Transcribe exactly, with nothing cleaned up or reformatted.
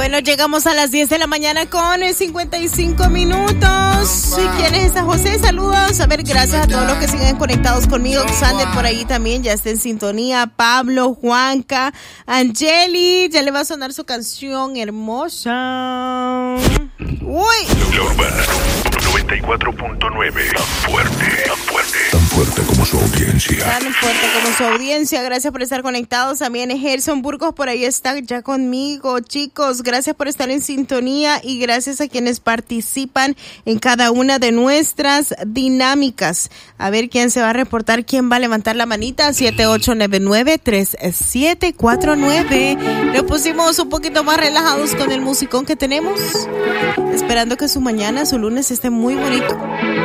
Bueno, llegamos a las diez de la mañana con cincuenta y cinco minutos. ¿Quién es esa? José, saludos. A ver, gracias a todos los que siguen conectados conmigo. Sander por ahí también, ya está en sintonía. Pablo, Juanca, Angeli, ya le va a sonar su canción hermosa. Uy. La Urbana noventa y cuatro punto nueve. Tan fuerte, tan fuerte. Tan fuerte como su audiencia. Tan fuerte como su audiencia. Gracias por estar conectados. También Gerson Burgos por ahí está ya conmigo. Chicos, gracias por estar en sintonía y gracias a quienes participan en cada una de nuestras dinámicas. A ver quién se va a reportar, quién va a levantar la manita. siete ocho nueve nueve, tres siete cuatro nueve. Nos pusimos un poquito más relajados con el musicón que tenemos. Esperando que su mañana, su lunes esté muy bonito.